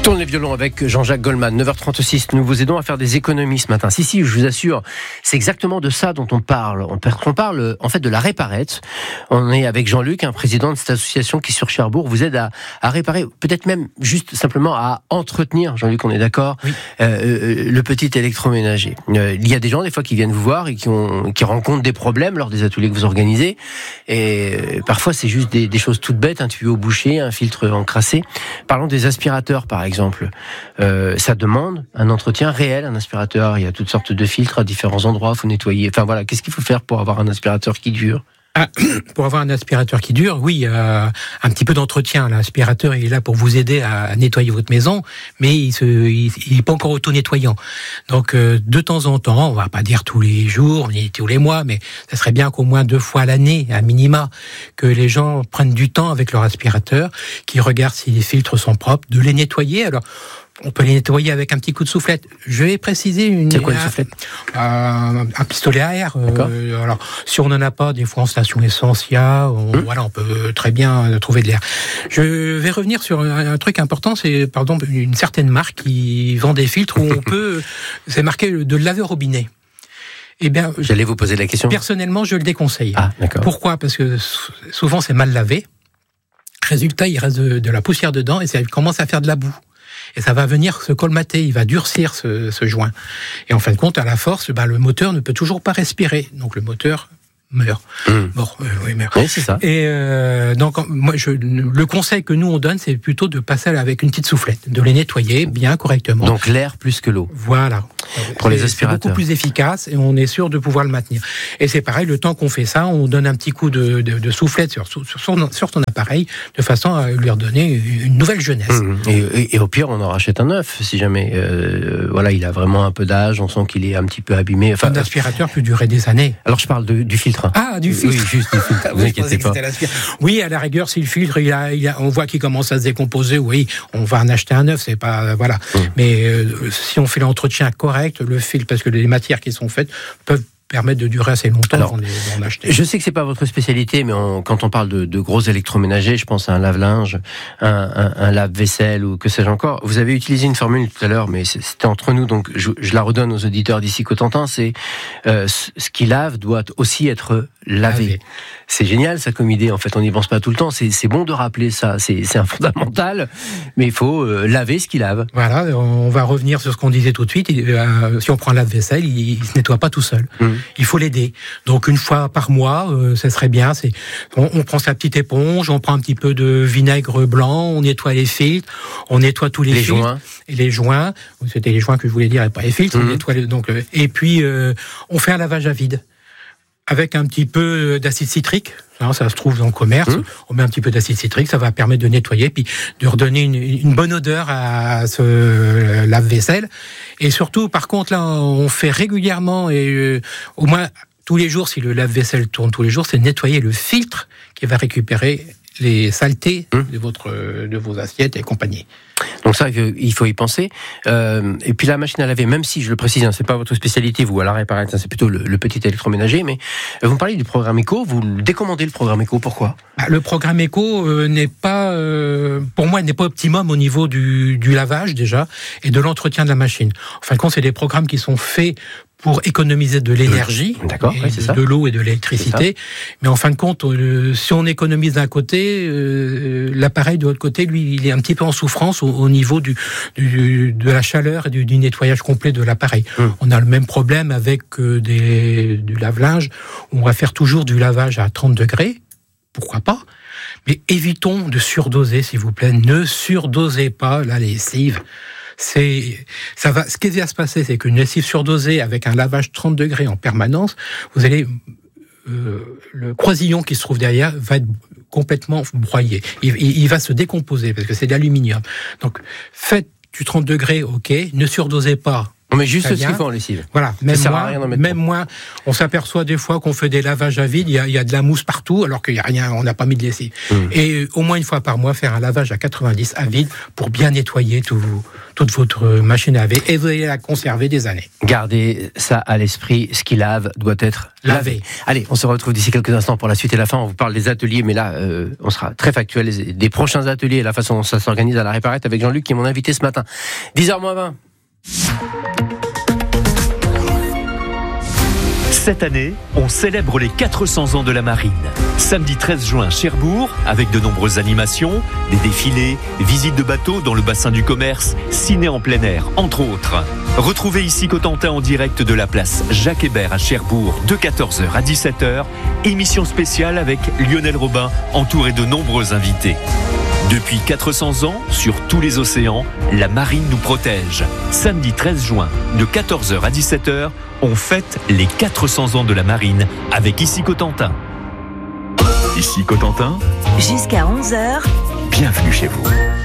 Tourne les violons avec Jean-Jacques Goldman, 9h36. Nous vous aidons à faire des économies ce matin. Si, je vous assure, c'est exactement de ça dont on parle. On parle en fait de la Réparette. On est avec Jean-Luc, un président de cette association qui sur Cherbourg vous aide à réparer, peut-être même juste simplement à entretenir, Jean-Luc, on est d'accord, oui. Le petit électroménager. Il y a des gens des fois qui viennent vous voir et qui rencontrent des problèmes lors des ateliers que vous organisez. Et parfois c'est juste des choses toutes bêtes, un tuyau bouché, un filtre encrassé. Parlons des aspirateurs par exemple. Ça demande un entretien réel, un aspirateur. Il y a toutes sortes de filtres à différents endroits, il faut nettoyer. Enfin voilà, qu'est-ce qu'il faut faire pour avoir un aspirateur qui dure ? Pour avoir un aspirateur qui dure, oui, un petit peu d'entretien. L'aspirateur il est là pour vous aider à nettoyer votre maison, mais il est pas encore auto-nettoyant. Donc de temps en temps, on va pas dire tous les jours ni tous les mois, mais ça serait bien qu'au moins 2 fois à l'année, à minima, que les gens prennent du temps avec leur aspirateur, qu'ils regardent si les filtres sont propres, de les nettoyer. Alors on peut les nettoyer avec un petit coup de soufflette. Je vais préciser c'est quoi une soufflette ? Un pistolet à air. Alors, si on n'en a pas, des fois en station essence, voilà, on peut très bien trouver de l'air. Je vais revenir sur un truc important, c'est par exemple une certaine marque qui vend des filtres où on peut, c'est marqué de laver au robinet. Eh bien, j'allais vous poser la question. Personnellement, je le déconseille. Ah, d'accord. Pourquoi ? Parce que souvent c'est mal lavé. Résultat, il reste de la poussière dedans et ça commence à faire de la boue. Et ça va venir se colmater, il va durcir ce joint. Et en fin de compte, à la force, le moteur ne peut toujours pas respirer. Donc le moteur meurt. Meurt. Oui, c'est ça. Et donc, moi, le conseil que nous on donne, c'est plutôt de passer avec une petite soufflette, de les nettoyer bien correctement. Donc l'air plus que l'eau. Voilà. Pour les aspirateurs. C'est beaucoup plus efficace et on est sûr de pouvoir le maintenir. Et c'est pareil, le temps qu'on fait ça, on donne un petit coup de soufflette sur son appareil, de façon à lui redonner une nouvelle jeunesse. Et au pire, on en rachète un neuf, si jamais il a vraiment un peu d'âge, on sent qu'il est un petit peu abîmé. Enfin, un aspirateur peut durer des années. Alors je parle du filtre. Ah, du filtre. Oui, juste du filtre. Vous inquiétez pas. Oui, à la rigueur, si le filtre, on voit qu'il commence à se décomposer, oui, on va en acheter un neuf, c'est pas, voilà. Mais si on fait l'entretien correct, le filtre, parce que les matières qui sont faites peuvent permettre de durer assez longtemps avant d'en acheter. Je sais que c'est pas votre spécialité, mais quand on parle de gros électroménagers, je pense à un lave-linge, un lave-vaisselle ou que sais-je encore. Vous avez utilisé une formule tout à l'heure, mais c'était entre nous, donc je la redonne aux auditeurs d'ici Cotentin, c'est ce qui lave doit aussi être lavé. C'est génial ça comme idée, en fait on n'y pense pas tout le temps, c'est bon de rappeler ça, c'est un fondamental, mais il faut laver ce qui lave. Voilà, on va revenir sur ce qu'on disait tout de suite, si on prend un lave-vaisselle, il se nettoie pas tout seul. Il faut l'aider. Donc une fois par mois, ça serait bien. On prend sa petite éponge, on prend un petit peu de vinaigre blanc, on nettoie les filtres, on nettoie tous les filtres. Joints. Et les joints. C'était les joints que je voulais dire et pas les filtres. On nettoie et puis on fait un lavage à vide avec un petit peu d'acide citrique. Ça se trouve dans le commerce. On met un petit peu d'acide citrique, ça va permettre de nettoyer, puis de redonner une bonne odeur à ce lave-vaisselle. Et surtout, par contre, là, on fait régulièrement et au moins tous les jours, si le lave-vaisselle tourne tous les jours, c'est nettoyer le filtre qui va récupérer les saletés de vos assiettes et compagnie. Donc ça, il faut y penser. Et puis la machine à laver, même si je le précise, c'est pas votre spécialité, vous à la Réparette, c'est plutôt le petit électroménager, mais vous me parlez du programme Éco, vous décommandez le programme Éco, pourquoi ? Le programme Éco n'est pas, pour moi, n'est pas optimum au niveau du lavage déjà et de l'entretien de la machine. En fin de compte, c'est des programmes qui sont faits pour économiser de l'énergie, de l'eau et de l'électricité. Mais en fin de compte, si on économise d'un côté, l'appareil de l'autre côté, lui, il est un petit peu en souffrance au niveau de la chaleur et du nettoyage complet de l'appareil. On a le même problème avec du lave-linge, où on va faire toujours du lavage à 30 degrés. Pourquoi pas ? Mais évitons de surdoser, s'il vous plaît. Ne surdosez pas la lessive. Ce qui va se passer, c'est qu'une lessive surdosée avec un lavage 30 degrés en permanence, vous allez le croisillon qui se trouve derrière va être complètement broyé. Il va se décomposer parce que c'est de l'aluminium. Donc faites du 30 degrés, ok, ne surdosez pas On met juste très ce qu'il bien. faut en lessive. Voilà, même moins, on s'aperçoit des fois qu'on fait des lavages à vide, il y a de la mousse partout, alors qu'il n'y a rien, on n'a pas mis de lessive. Et au moins une fois par mois, faire un lavage à 90 à vide pour bien nettoyer toute votre machine à laver, et vous allez la conserver des années. Gardez ça à l'esprit, ce qui lave doit être lavé. Allez, on se retrouve d'ici quelques instants pour la suite et la fin. On vous parle des ateliers, mais là, on sera très factuel des prochains ateliers et la façon dont ça s'organise à la Réparette avec Jean-Luc qui est mon invité ce matin. 10h-20. Cette année, on célèbre les 400 ans de la marine. Samedi 13 juin, Cherbourg, avec de nombreuses animations, des défilés, visites de bateaux dans le bassin du commerce, ciné en plein air, entre autres. Retrouvez ici Cotentin en direct de la place Jacques Hébert à Cherbourg de 14h à 17h. Émission spéciale avec Lionel Robin, entouré de nombreux invités. Depuis 400 ans, sur tous les océans, la marine nous protège. Samedi 13 juin, de 14h à 17h, on fête les 400 ans de la marine avec Ici Cotentin. Ici Cotentin. Jusqu'à 11h. Bienvenue chez vous.